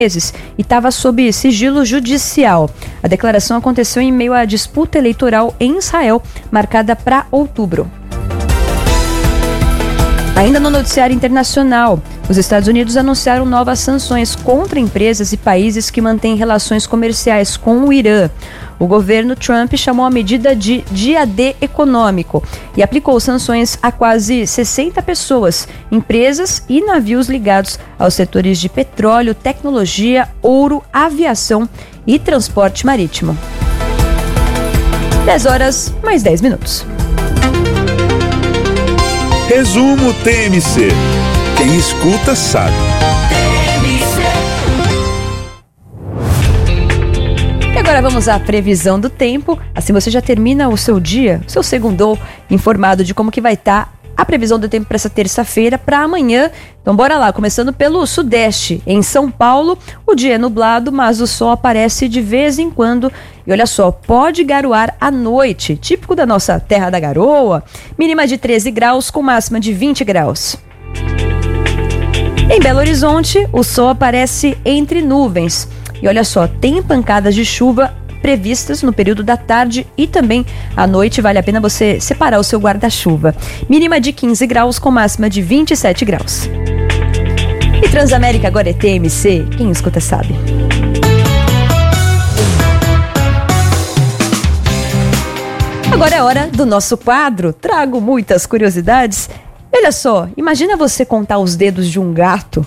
meses e estava sob sigilo judicial. A declaração aconteceu em meio à disputa eleitoral em Israel, marcada para outubro. Ainda no noticiário internacional, os Estados Unidos anunciaram novas sanções contra empresas e países que mantêm relações comerciais com o Irã. O governo Trump chamou a medida de dia D econômico e aplicou sanções a quase 60 pessoas, empresas e navios ligados aos setores de petróleo, tecnologia, ouro, aviação e transporte marítimo. 10 horas, mais 10 minutos. Resumo TMC. Quem escuta sabe. E agora vamos à previsão do tempo. Assim você já termina o seu dia, o seu segundou, informado de como que vai estar a previsão do tempo para essa terça-feira, para amanhã. Então bora lá, começando pelo sudeste. Em São Paulo, o dia é nublado, mas o sol aparece de vez em quando. E olha só, pode garoar à noite, típico da nossa terra da garoa. Mínima de 13 graus com máxima de 20 graus. Em Belo Horizonte, o sol aparece entre nuvens. E olha só, tem pancadas de chuva previstas no período da tarde e também à noite. Vale a pena você separar o seu guarda-chuva. Mínima de 15 graus com máxima de 27 graus. E Transamérica agora é TMC, quem escuta sabe. Agora é hora do nosso quadro. Trago muitas curiosidades. Olha só, imagina você contar os dedos de um gato,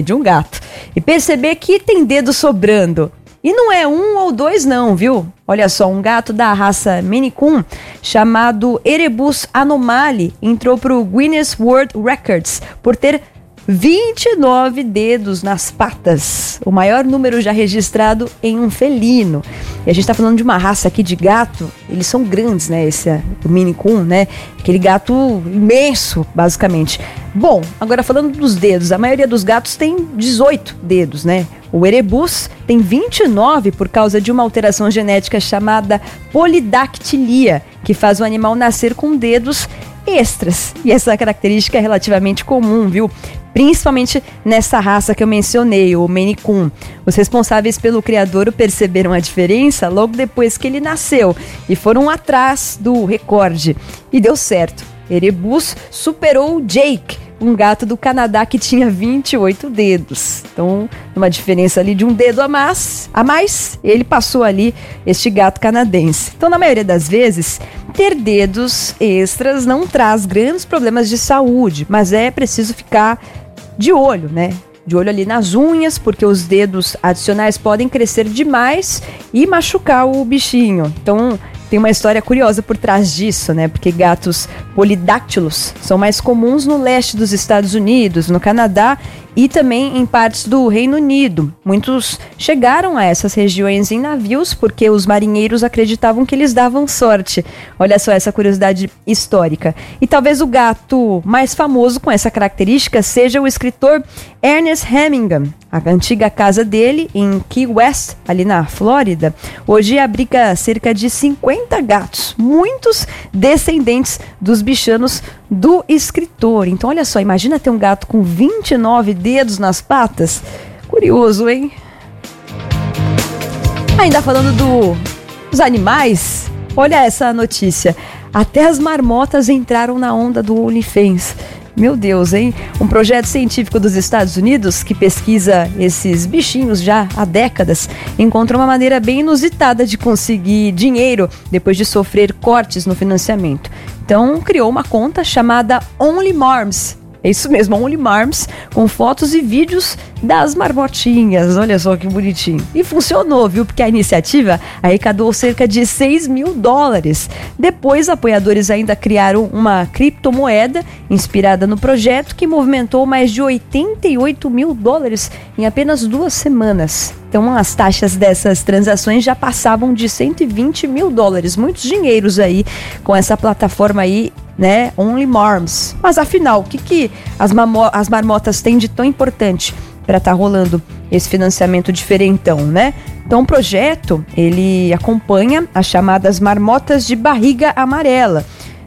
e perceber que tem dedo sobrando. E não é um ou dois não, viu? Olha só, um gato da raça Maine Coon, chamado Erebus Anomali, entrou para o Guinness World Records por ter 29 dedos nas patas, o maior número já registrado em um felino. E a gente está falando de uma raça aqui de gato, eles são grandes, né? Esse é o Maine Coon, né? Aquele gato imenso, basicamente. Bom, agora falando dos dedos, a maioria dos gatos tem 18 dedos, né? O Erebus tem 29 por causa de uma alteração genética chamada polidactilia, que faz o animal nascer com dedos extras. E essa característica é relativamente comum, viu? Principalmente nessa raça que eu mencionei, o Maine Coon. Os responsáveis pelo criador perceberam a diferença logo depois que ele nasceu e foram atrás do recorde. E deu certo. Erebus superou o Jake, um gato do Canadá que tinha 28 dedos. Então, uma diferença ali de um dedo a mais, ele passou ali este gato canadense. Então, na maioria das vezes, ter dedos extras não traz grandes problemas de saúde, mas é preciso ficar de olho, né? De olho ali nas unhas, porque os dedos adicionais podem crescer demais e machucar o bichinho. Então, tem uma história curiosa por trás disso, né? Porque gatos polidáctilos são mais comuns no leste dos Estados Unidos, no Canadá e também em partes do Reino Unido. Muitos chegaram a essas regiões em navios porque os marinheiros acreditavam que eles davam sorte. Olha só essa curiosidade histórica. E talvez o gato mais famoso com essa característica seja o escritor Ernest Hemingway. A antiga casa dele, em Key West, ali na Flórida, hoje abriga cerca de 50 gatos, muitos descendentes dos bichanos do escritor. Então, olha só, imagina ter um gato com 29 dedos nas patas. Curioso, hein? Ainda falando dos animais, olha essa notícia. Até as marmotas entraram na onda do OnlyFans. Meu Deus, hein? Um projeto científico dos Estados Unidos que pesquisa esses bichinhos já há décadas encontrou uma maneira bem inusitada de conseguir dinheiro depois de sofrer cortes no financiamento. Então, criou uma conta chamada OnlyMarms. É isso mesmo, OnlyMarms, com fotos e vídeos das marmotinhas. Olha só que bonitinho. E funcionou, viu? Porque a iniciativa arrecadou cerca de $6 mil. Depois, apoiadores ainda criaram uma criptomoeda inspirada no projeto que movimentou mais de $88 mil em apenas 2 semanas. Então, as taxas dessas transações já passavam de $120 mil. Muitos dinheiros aí com essa plataforma aí, né, OnlyMarms. Mas afinal, o que as marmotas têm de tão importante para estar rolando esse financiamento diferentão, né? Então o projeto, ele acompanha as chamadas marmotas de barriga amarela.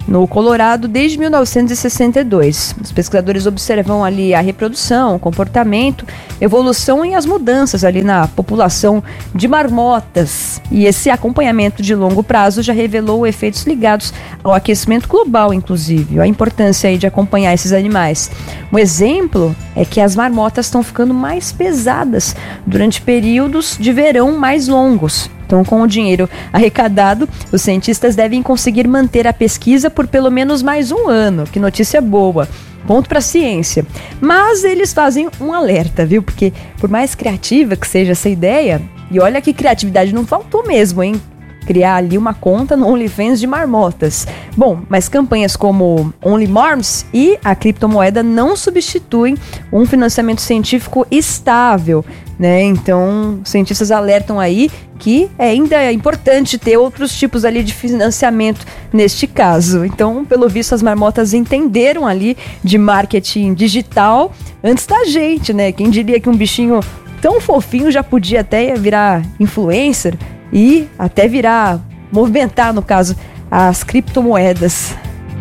no Colorado desde 1962. Os pesquisadores observam ali a reprodução, o comportamento, evolução e as mudanças ali na população de marmotas. E esse acompanhamento de longo prazo já revelou efeitos ligados ao aquecimento global, inclusive. A importância aí de acompanhar esses animais. Um exemplo é que as marmotas estão ficando mais pesadas durante períodos de verão mais longos. Então, com o dinheiro arrecadado, os cientistas devem conseguir manter a pesquisa por pelo menos mais um ano. Que notícia boa. Ponto para a ciência. Mas eles fazem um alerta, viu? Porque por mais criativa que seja essa ideia, e olha que criatividade não faltou mesmo, hein? Criar ali uma conta no OnlyFans de marmotas. Bom, mas campanhas como OnlyMarms e a criptomoeda não substituem um financiamento científico estável, né? Então, cientistas alertam aí que ainda é importante ter outros tipos ali de financiamento neste caso. Então, pelo visto, as marmotas entenderam ali de marketing digital antes da gente, né? Quem diria que um bichinho tão fofinho já podia até virar influencer e até movimentar, no caso, as criptomoedas.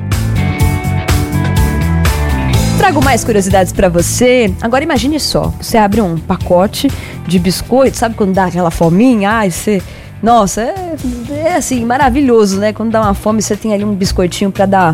Trago mais curiosidades para você. Agora imagine só, você abre um pacote de biscoito, sabe quando dá aquela fominha? Nossa, é assim, maravilhoso, né? Quando dá uma fome, você tem ali um biscoitinho para dar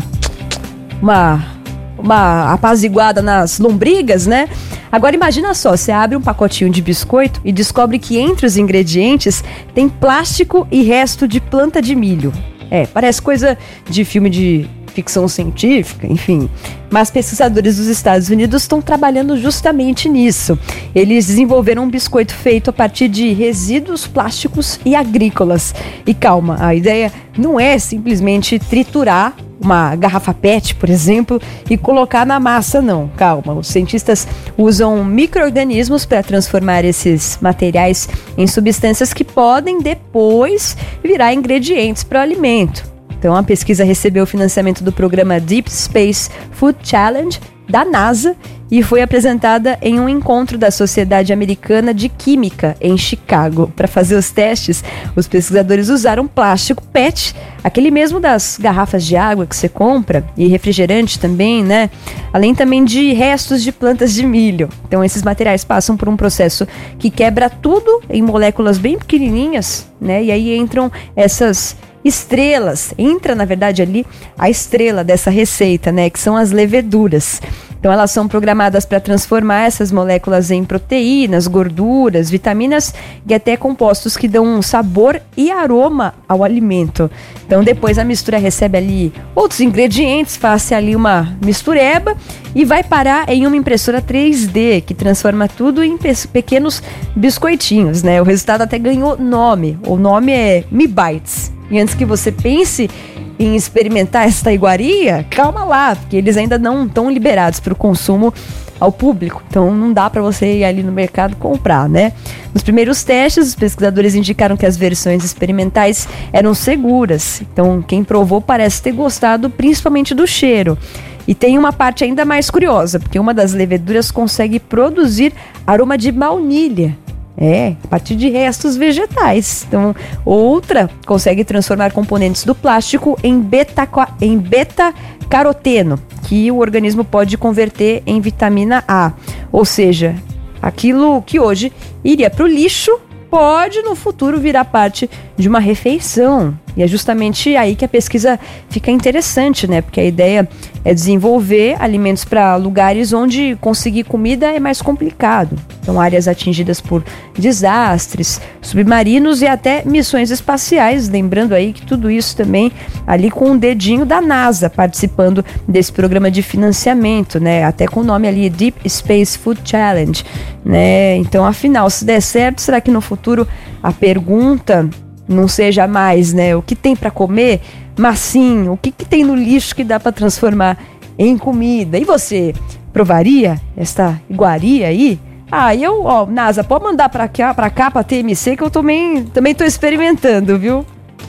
uma apaziguada nas lombrigas, né? Agora imagina só, você abre um pacotinho de biscoito e descobre que entre os ingredientes tem plástico e resto de planta de milho. Parece coisa de filme de ficção científica, enfim. Mas pesquisadores dos Estados Unidos estão trabalhando justamente nisso. Eles desenvolveram um biscoito feito a partir de resíduos plásticos e agrícolas. E calma, a ideia não é simplesmente triturar uma garrafa PET, por exemplo, e colocar na massa, não. Calma, os cientistas usam micro-organismos para transformar esses materiais em substâncias que podem depois virar ingredientes para o alimento. Então, a pesquisa recebeu o financiamento do programa Deep Space Food Challenge da NASA e foi apresentada em um encontro da Sociedade Americana de Química em Chicago. Para fazer os testes, os pesquisadores usaram plástico PET, aquele mesmo das garrafas de água que você compra, e refrigerante também, né? Além também de restos de plantas de milho. Então, esses materiais passam por um processo que quebra tudo em moléculas bem pequenininhas, né? E aí entram essas estrelas, entra na verdade ali a estrela dessa receita, né, que são as leveduras. Então elas são programadas para transformar essas moléculas em proteínas, gorduras, vitaminas e até compostos que dão um sabor e aroma ao alimento. Então depois a mistura recebe ali outros ingredientes, faz ali uma mistureba e vai parar em uma impressora 3D que transforma tudo em pequenos biscoitinhos, né? O resultado até ganhou nome. O nome é Me Bites. E antes que você pense em experimentar esta iguaria, calma lá, porque eles ainda não estão liberados para o consumo ao público. Então não dá para você ir ali no mercado comprar, né? Nos primeiros testes, os pesquisadores indicaram que as versões experimentais eram seguras. Então quem provou parece ter gostado principalmente do cheiro. E tem uma parte ainda mais curiosa, porque uma das leveduras consegue produzir aroma de baunilha. A partir de restos vegetais. Então, outra consegue transformar componentes do plástico em beta-caroteno, que o organismo pode converter em vitamina A. Ou seja, aquilo que hoje iria para o lixo pode no futuro virar parte de uma refeição. E é justamente aí que a pesquisa fica interessante, né? Porque a ideia é desenvolver alimentos para lugares onde conseguir comida é mais complicado. Então, áreas atingidas por desastres, submarinos e até missões espaciais. Lembrando aí que tudo isso também ali com o dedinho da NASA participando desse programa de financiamento, né? Até com o nome ali Deep Space Food Challenge, né? Então, afinal, se der certo, será que no futuro a pergunta não seja mais, né, o que tem para comer, mas sim o que tem no lixo que dá para transformar em comida? E você provaria esta iguaria aí? NASA, pode mandar para cá, para TMC, que eu também tô experimentando, viu?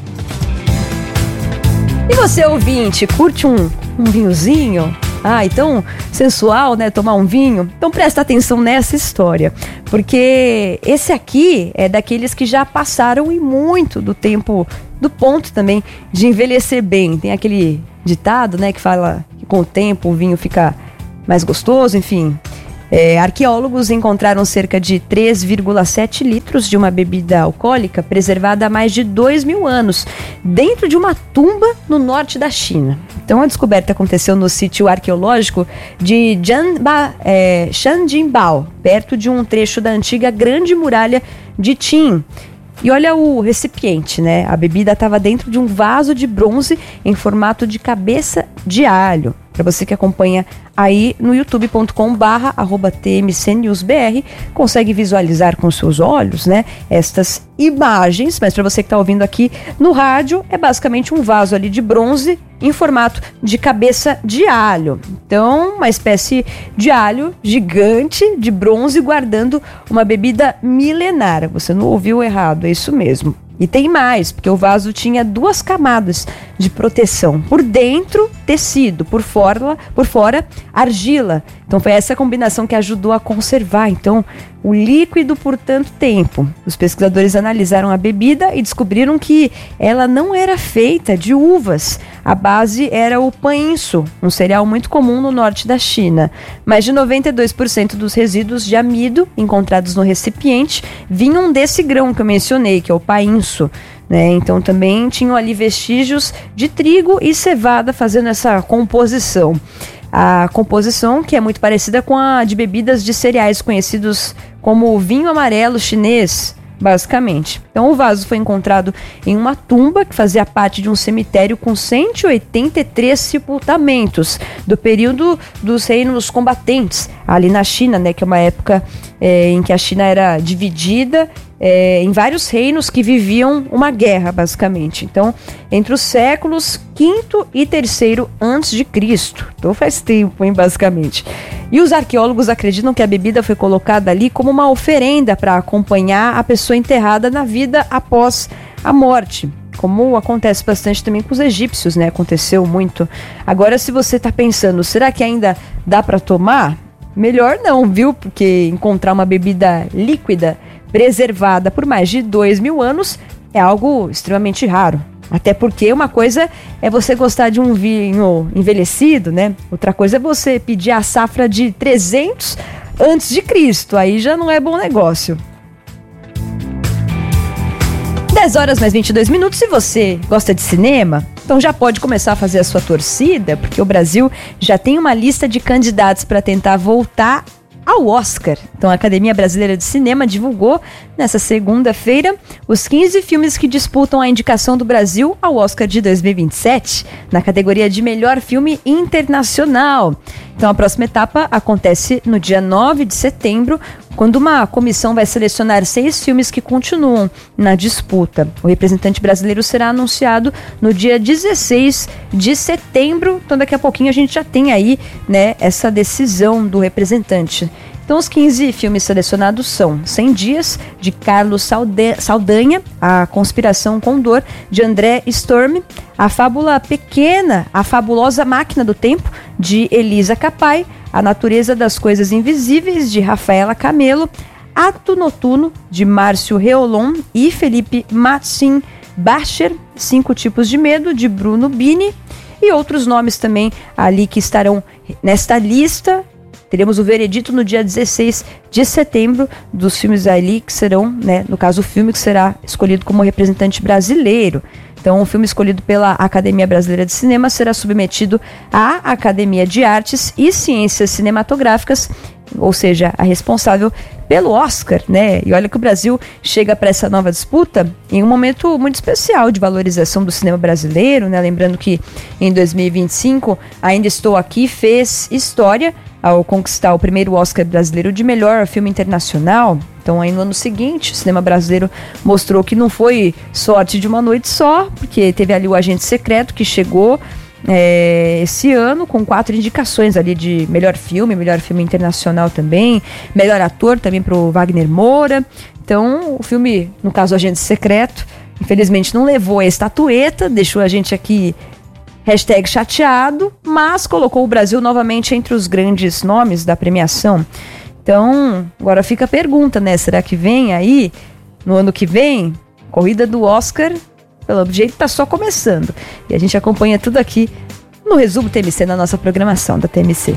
E você, ouvinte, curte um vinhozinho? Então sensual, né? Tomar um vinho. Então presta atenção nessa história, porque esse aqui é daqueles que já passaram e muito do tempo, do ponto também de envelhecer bem. Tem aquele ditado, né, que fala que com o tempo o vinho fica mais gostoso, enfim. Arqueólogos encontraram cerca de 3,7 litros de uma bebida alcoólica preservada há mais de 2.000 anos, dentro de uma tumba no norte da China. Então a descoberta aconteceu no sítio arqueológico de Shanjinbao, perto de um trecho da antiga Grande Muralha de Qin. E olha o recipiente, né? A bebida estava dentro de um vaso de bronze em formato de cabeça de alho. Para você que acompanha aí no youtube.com/tmcnewsbr, consegue visualizar com seus olhos, né, estas imagens. Mas para você que está ouvindo aqui no rádio, é basicamente um vaso ali de bronze em formato de cabeça de alho. Então, uma espécie de alho gigante de bronze guardando uma bebida milenar. Você não ouviu errado, é isso mesmo. E tem mais, porque o vaso tinha 2 camadas de proteção. Por dentro, tecido, por fora, argila. Então foi essa combinação que ajudou a conservar então o líquido por tanto tempo. Os pesquisadores analisaram a bebida e descobriram que ela não era feita de uvas. A base era o painço, um cereal muito comum no norte da China. Mais de 92% dos resíduos de amido encontrados no recipiente vinham desse grão que eu mencionei, que é o painço. Então também tinham ali vestígios de trigo e cevada fazendo essa composição. A composição que é muito parecida com a de bebidas de cereais conhecidos como vinho amarelo chinês, basicamente. Então o vaso foi encontrado em uma tumba que fazia parte de um cemitério com 183 sepultamentos do período dos reinos combatentes ali na China, né, que é uma época em que a China era dividida em vários reinos que viviam uma guerra, basicamente. Então, entre os séculos V e III a.C. Então faz tempo, hein, basicamente. E os arqueólogos acreditam que a bebida foi colocada ali como uma oferenda para acompanhar a pessoa enterrada na vida após a morte. Como acontece bastante também com os egípcios, né? Aconteceu muito. Agora, se você está pensando, será que ainda dá para tomar? Melhor não, viu? Porque encontrar uma bebida líquida preservada por mais de 2.000 anos é algo extremamente raro. Até porque uma coisa é você gostar de um vinho envelhecido, né? Outra coisa é você pedir a safra de 300 a.C. Aí já não é bom negócio. 10h mais 22. Se você gosta de cinema, então já pode começar a fazer a sua torcida, porque o Brasil já tem uma lista de candidatos para tentar voltar ao Oscar. Então a Academia Brasileira de Cinema divulgou nessa segunda-feira os 15 filmes que disputam a indicação do Brasil ao Oscar de 2027 na categoria de melhor filme internacional. Então a próxima etapa acontece no dia 9 de setembro, quando uma comissão vai selecionar 6 filmes que continuam na disputa. O representante brasileiro será anunciado no dia 16 de setembro. Então daqui a pouquinho a gente já tem aí, né, essa decisão do representante. Então os 15 filmes selecionados são 100 Dias, de Carlos Saldanha, A Conspiração Condor, de André Storm, A Fábula Pequena, A Fabulosa Máquina do Tempo, de Elisa Capai, A Natureza das Coisas Invisíveis, de Rafaela Camelo, Ato Noturno, de Márcio Reolon e Felipe Massim Bacher, 5 Tipos de Medo, de Bruno Bini, e outros nomes também ali que estarão nesta lista. Teremos o veredito no dia 16 de setembro dos filmes ali que serão, né, no caso o filme que será escolhido como representante brasileiro. Então o filme escolhido pela Academia Brasileira de Cinema será submetido à Academia de Artes e Ciências Cinematográficas, ou seja, a responsável pelo Oscar, né? E olha que o Brasil chega para essa nova disputa em um momento muito especial de valorização do cinema brasileiro, né? Lembrando que em 2025 Ainda Estou Aqui fez história ao conquistar o primeiro Oscar brasileiro de melhor filme internacional. Então aí no ano seguinte o cinema brasileiro mostrou que não foi sorte de uma noite só, porque teve ali o Agente Secreto que chegou esse ano com 4 indicações ali de melhor filme internacional também, melhor ator também para o Wagner Moura. Então o filme, no caso Agente Secreto, infelizmente não levou a estatueta, deixou a gente aqui #chateado, mas colocou o Brasil novamente entre os grandes nomes da premiação. Então agora fica a pergunta, né, será que vem aí no ano que vem corrida do Oscar? Pelo jeito tá só começando. E a gente acompanha tudo aqui no Resumo TMC, na nossa programação da TMC.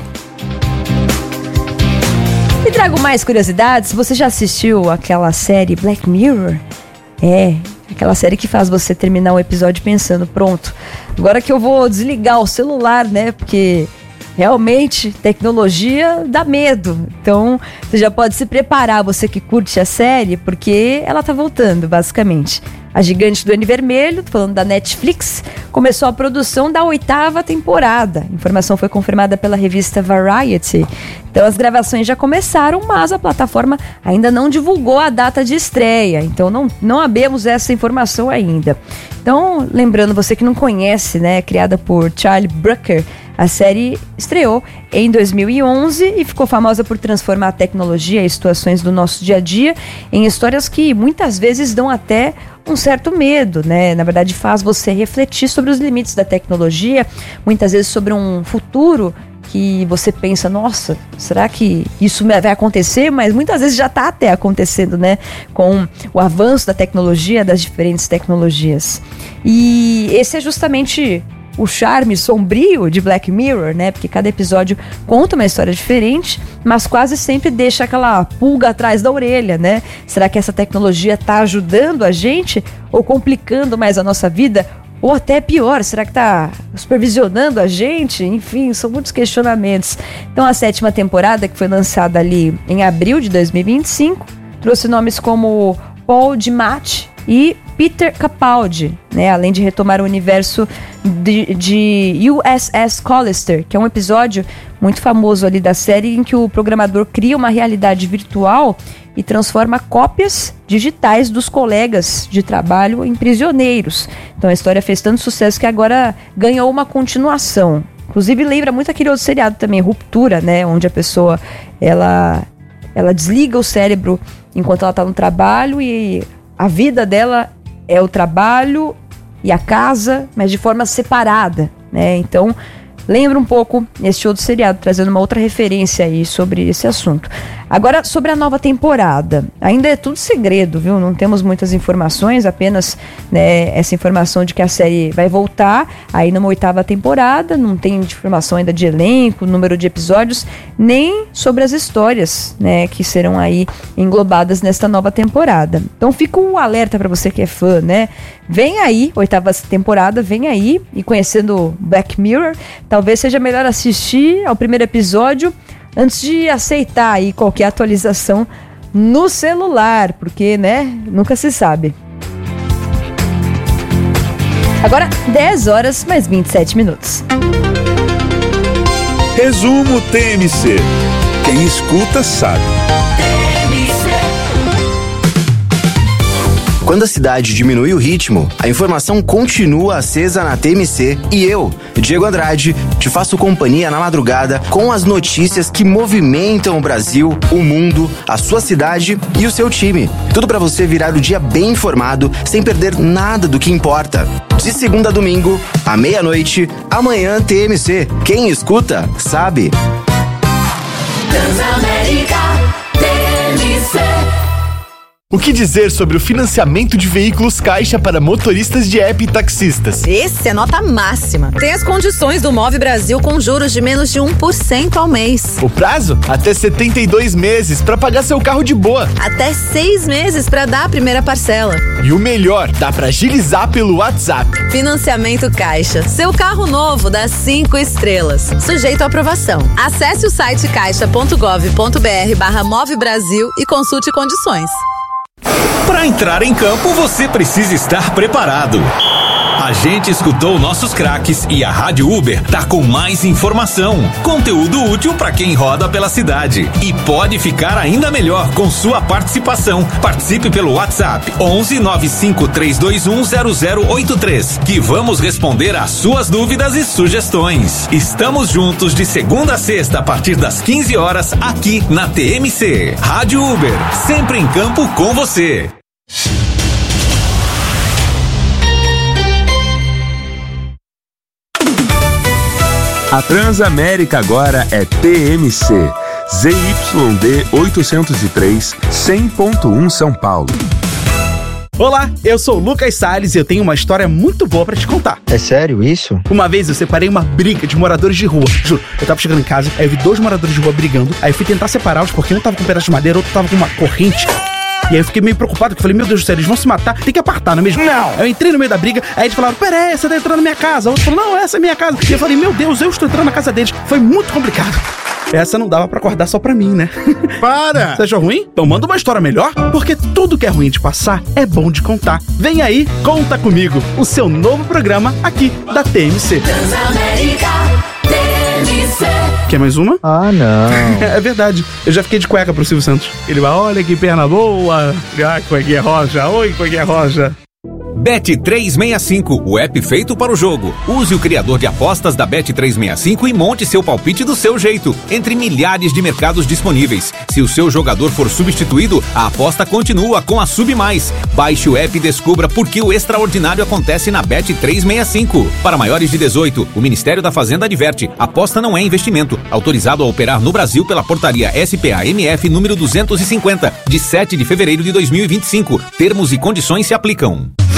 E trago mais curiosidades. Você já assistiu aquela série Black Mirror? Aquela série que faz você terminar um episódio pensando, pronto, agora que eu vou desligar o celular, né? Porque realmente tecnologia dá medo. Então você já pode se preparar, você que curte a série, porque ela tá voltando, basicamente. A gigante do N Vermelho, falando da Netflix, começou a produção da 8ª temporada. A informação foi confirmada pela revista Variety. Então as gravações já começaram, mas a plataforma ainda não divulgou a data de estreia. Então não sabemos essa informação ainda. Então, lembrando, você que não conhece, né, criada por Charlie Brooker, a série estreou em 2011 e ficou famosa por transformar a tecnologia e situações do nosso dia a dia em histórias que muitas vezes dão até um certo medo, né? Na verdade, faz você refletir sobre os limites da tecnologia, muitas vezes sobre um futuro que você pensa, nossa, será que isso vai acontecer? Mas muitas vezes já está até acontecendo, né? Com o avanço da tecnologia, das diferentes tecnologias. E esse é justamente o charme sombrio de Black Mirror, né? Porque cada episódio conta uma história diferente, mas quase sempre deixa aquela pulga atrás da orelha, né? Será que essa tecnologia está ajudando a gente ou complicando mais a nossa vida? Ou até pior, será que está supervisionando a gente? Enfim, são muitos questionamentos. Então a 7ª temporada, que foi lançada ali em abril de 2025, trouxe nomes como Paul Giamatti e Peter Capaldi, né? Além de retomar o universo de USS Callister, que é um episódio muito famoso ali da série em que o programador cria uma realidade virtual e transforma cópias digitais dos colegas de trabalho em prisioneiros. Então a história fez tanto sucesso que agora ganhou uma continuação. Inclusive lembra muito aquele outro seriado também, Ruptura, né? Onde a pessoa ela desliga o cérebro enquanto ela está no trabalho e a vida dela é o trabalho e a casa, mas de forma separada, né? Então, lembra um pouco este outro seriado, trazendo uma outra referência aí sobre esse assunto. Agora, sobre a nova temporada. Ainda é tudo segredo, viu? Não temos muitas informações, apenas, né, essa informação de que a série vai voltar aí numa 8ª temporada. Não tem informação ainda de elenco, número de episódios, nem sobre as histórias, né, que serão aí englobadas nesta nova temporada. Então fica um alerta para você que é fã, né? Vem aí, 8ª temporada, vem aí, e conhecendo Black Mirror, talvez seja melhor assistir ao primeiro episódio antes de aceitar aí qualquer atualização no celular, porque, né, nunca se sabe. Agora, 10 horas mais 27 minutos. Resumo TMC. Quem escuta sabe. Quando a cidade diminui o ritmo, a informação continua acesa na TMC e eu, Diego Andrade, te faço companhia na madrugada com as notícias que movimentam o Brasil, o mundo, a sua cidade e o seu time. Tudo para você virar o dia bem informado, sem perder nada do que importa. De segunda a domingo, à meia-noite, amanhã TMC. Quem escuta, sabe. Transamérica TMC. O que dizer sobre o financiamento de veículos Caixa para motoristas de app e taxistas? Esse é nota máxima. Tem as condições do Move Brasil com juros de menos de 1% ao mês. O prazo? Até 72 meses para pagar seu carro de boa. Até 6 meses para dar a primeira parcela. E o melhor, dá para agilizar pelo WhatsApp. Financiamento Caixa. Seu carro novo dá 5 estrelas. Sujeito à aprovação. Acesse o site caixa.gov.br/Move Brasil e consulte condições. Para entrar em campo, você precisa estar preparado. A gente escutou nossos craques e a Rádio Uber tá com mais informação, conteúdo útil para quem roda pela cidade. E pode ficar ainda melhor com sua participação. Participe pelo WhatsApp 11 95 321 0083, que vamos responder às suas dúvidas e sugestões. Estamos juntos de segunda a sexta a partir das 15 horas aqui na TMC. Rádio Uber, sempre em campo com você. A Transamérica agora é TMC, ZYD 803, 100.1 São Paulo. Olá, eu sou o Lucas Salles e eu tenho uma história muito boa pra te contar. É sério isso? Uma vez eu separei uma briga de moradores de rua. Juro, eu tava chegando em casa, aí eu vi 2 moradores de rua brigando, aí eu fui tentar separá-los porque um tava com um pedaço de madeira, outro tava com uma corrente. E aí eu fiquei meio preocupado, porque eu falei, meu Deus do céu, eles vão se matar, tem que apartar, não é mesmo? Não! Eu entrei no meio da briga, aí eles falaram, pera aí, você tá entrando na minha casa. O outro falou, não, essa é minha casa. E eu falei, meu Deus, eu estou entrando na casa deles. Foi muito complicado. Essa não dava pra acordar só pra mim, né? Para! Você achou ruim? Então manda uma história melhor, porque tudo que é ruim de passar é bom de contar. Vem aí, Conta Comigo, o seu novo programa aqui da TMC. Transamérica TMC. Quer mais uma? Ah, não. É verdade, eu já fiquei de cueca pro Silvio Santos. Ele vai, olha que perna boa. Ah, cuequinha roja, oi, cuequinha roja. Bet365, o app feito para o jogo. Use o criador de apostas da Bet365 e monte seu palpite do seu jeito, entre milhares de mercados disponíveis. Se o seu jogador for substituído, a aposta continua com a Sub+. Baixe o app e descubra por que o extraordinário acontece na Bet365. Para maiores de 18, o Ministério da Fazenda adverte: aposta não é investimento. Autorizado a operar no Brasil pela portaria SPA-MF número 250, de 7 de fevereiro de 2025. Termos e condições se aplicam.